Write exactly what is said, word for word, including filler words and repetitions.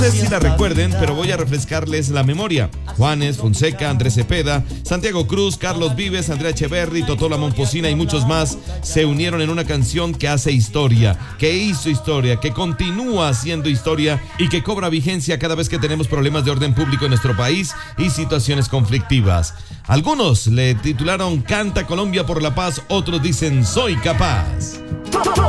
No sé si la recuerden, pero voy a refrescarles la memoria. Juanes, Fonseca, Andrés Cepeda, Santiago Cruz, Carlos Vives, Andrea Echeverri, Totola Momposina y muchos más se unieron en una canción que hace historia, que hizo historia, que continúa haciendo historia y que cobra vigencia cada vez que tenemos problemas de orden público en nuestro país y situaciones conflictivas. Algunos le titularon Canta Colombia por la Paz, otros dicen Soy Capaz.